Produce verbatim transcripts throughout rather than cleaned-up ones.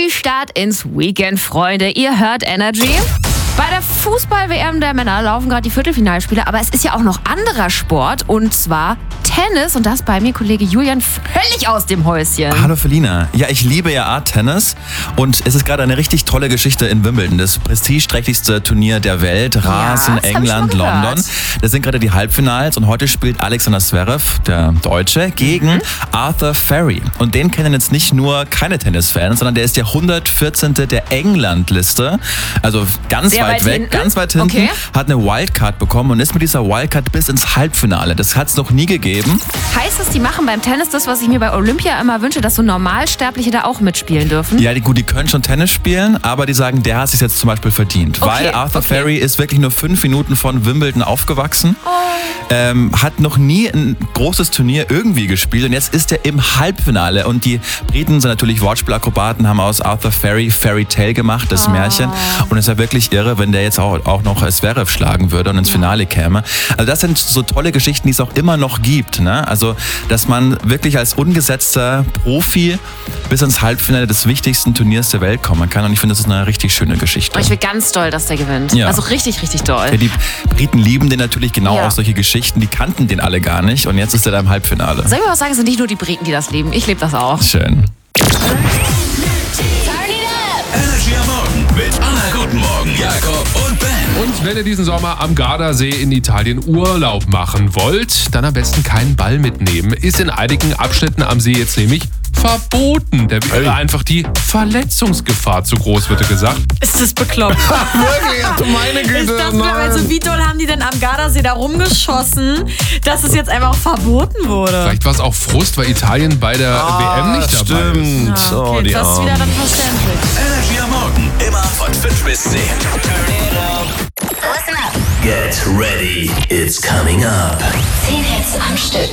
Start ins Weekend, Freunde. Ihr hört Energy. Bei der Fußball-W M der Männer laufen gerade die Viertelfinalspiele, aber es ist ja auch noch anderer Sport, und zwar Tennis. Und da ist bei mir Kollege Julian völlig aus dem Häuschen. Hallo Felina. Ja, ich liebe ja Art-Tennis und es ist gerade eine richtig tolle Geschichte in Wimbledon. Das prestigeträchtigste Turnier der Welt. Rasen, Ja, das England, hab ich mal gehört. London. Das sind gerade die Halbfinals und heute spielt Alexander Zverev, der Deutsche, gegen Mhm. Arthur Furry. Und den kennen jetzt nicht nur keine Tennisfans, sondern der ist der hundertvierzehnte der England-Liste. Also ganz Sehr weit, weit weg, hinten? ganz weit hinten. Okay. Hat eine Wildcard bekommen und ist mit dieser Wildcard bis ins Halbfinale. Das hat es noch nie gegeben. Heißt das, die machen beim Tennis das, was ich mir bei Olympia immer wünsche, dass so Normalsterbliche da auch mitspielen dürfen? Ja, die, gut, die können schon Tennis spielen, aber die sagen, der hat sich jetzt zum Beispiel verdient. Okay, weil Arthur okay. Furry ist wirklich nur fünf Minuten von Wimbledon aufgewachsen. Ähm, hat noch nie ein großes Turnier irgendwie gespielt und jetzt ist er im Halbfinale. Und die Briten sind natürlich Wortspielakrobaten, haben aus Arthur Furry Fairy Tale gemacht, das Märchen. Und es ist ja wirklich irre, wenn der jetzt auch, auch noch Zverev schlagen würde und ins Finale käme. Also das sind so tolle Geschichten, die es auch immer noch gibt. Ne? Also, dass man wirklich als ungesetzter Profi bis ins Halbfinale des wichtigsten Turniers der Welt kommen kann. Und ich finde, das ist eine richtig schöne Geschichte. Und ich will ganz doll, dass der gewinnt. Ja. Also richtig, richtig doll. Ja, die Briten lieben den natürlich genau Ja. aus solche Geschichten. Die kannten den alle gar nicht. Und jetzt ist er da im Halbfinale. Soll ich mal was sagen, es sind nicht nur die Briten, die das lieben. Ich lebe das auch. Schön. Energy am Morgen mit Anna Guten Morgen, Jakob und Ben. Und wenn ihr diesen Sommer am Gardasee in Italien Urlaub machen wollt, dann am besten keinen Ball mitnehmen. Ist in einigen Abschnitten am See jetzt nämlich verboten. Da wäre einfach die Verletzungsgefahr zu groß, wird gesagt. Ist das bekloppt? Wirklich? Ach, meine Güte. Ist das bekloppt? Also wie doll haben die denn am Gardasee da rumgeschossen, dass es jetzt einfach verboten wurde? Vielleicht war es auch Frust, weil Italien bei der W M nicht dabei ist. Stimmt. Ja, Oh, okay, die das ist wieder Armen. dann verständlich. Energy am Morgen, immer von fünf bis zehn. Get ready, it's coming up. zehn Hits am Stück.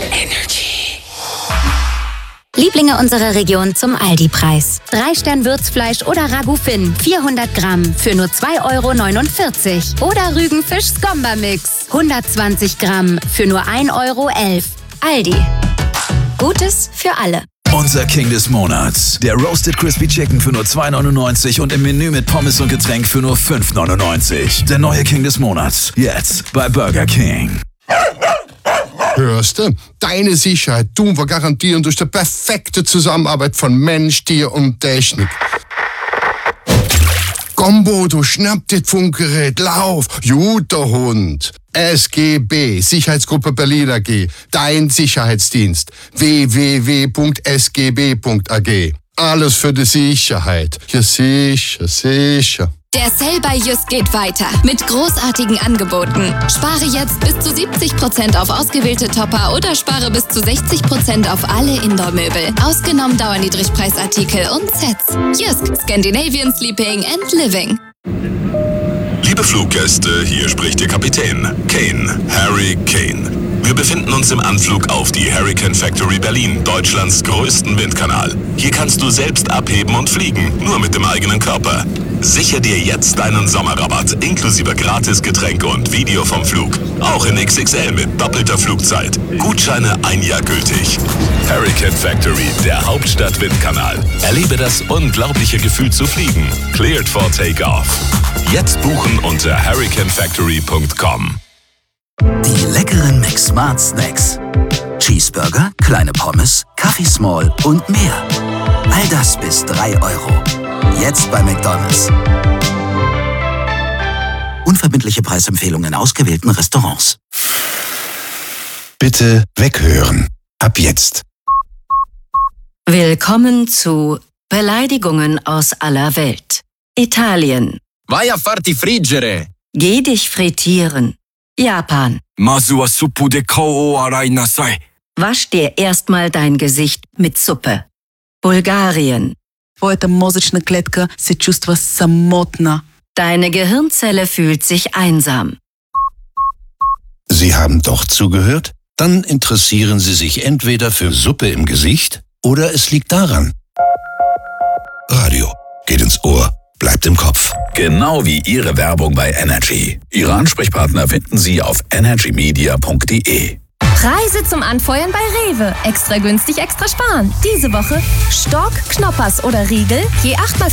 Lieblinge unserer Region zum Aldi-Preis. drei Stern Würzfleisch oder Ragout Finn, vierhundert Gramm für nur zwei Euro neunundvierzig. Oder Rügenfisch Skomba-Mix, hundertzwanzig Gramm für nur ein Euro elf. Aldi. Gutes für alle. Unser King des Monats. Der Roasted Crispy Chicken für nur zwei neunundneunzig und im Menü mit Pommes und Getränk für nur fünf neunundneunzig. Der neue King des Monats. Jetzt bei Burger King. Hörst du? Deine Sicherheit tun wir garantieren durch die perfekte Zusammenarbeit von Mensch, Tier und Technik. Gombo, du schnapp das Funkgerät, lauf, guter Hund. S G B, Sicherheitsgruppe Berlin A G, dein Sicherheitsdienst. w w w punkt s g b punkt a g. Alles für die Sicherheit. Ja, sicher, sicher. Der Sale bei Just geht weiter mit großartigen Angeboten. Spare jetzt bis zu siebzig Prozent auf ausgewählte Topper oder spare bis zu sechzig Prozent auf alle Indoor-Möbel. Ausgenommen Dauerniedrigpreisartikel und Sets. Just, Scandinavian Sleeping and Living. Liebe Fluggäste, hier spricht Ihr Kapitän, Kane, Harry Kane. Wir befinden uns im Anflug auf die Hurricane Factory Berlin, Deutschlands größten Windkanal. Hier kannst du selbst abheben und fliegen, nur mit dem eigenen Körper. Sichere dir jetzt deinen Sommerrabatt, inklusive Gratisgetränke und Video vom Flug. Auch in X X L mit doppelter Flugzeit. Gutscheine ein Jahr gültig. Hurricane Factory, der Hauptstadt-Windkanal. Erlebe das unglaubliche Gefühl zu fliegen. Cleared for Takeoff. Jetzt buchen unter hurricane factory punkt com. Die leckeren McSmart Snacks. Cheeseburger, kleine Pommes, Kaffee Small und mehr. All das bis drei Euro. Jetzt bei McDonald's. Unverbindliche Preisempfehlungen in ausgewählten Restaurants. Bitte weghören. Ab jetzt. Willkommen zu Beleidigungen aus aller Welt. Italien. Vai a farti friggere. Geh dich frittieren. Japan. Masu wa suppu de kou o arai nasai. Wasch dir erstmal dein Gesicht mit Suppe. Bulgarien. Твоята мозъчна клетка се чувства самотна. Deine Gehirnzelle fühlt sich einsam. Sie haben doch zugehört? Dann interessieren Sie sich entweder für Suppe im Gesicht oder es liegt daran. Radio geht ins Ohr, bleibt im Kopf. Genau wie Ihre Werbung bei Energy. Ihre Ansprechpartner finden Sie auf energy media punkt de. Preise zum Anfeuern bei Rewe. Extra günstig, extra sparen. Diese Woche Stork, Knoppers oder Riegel je acht mal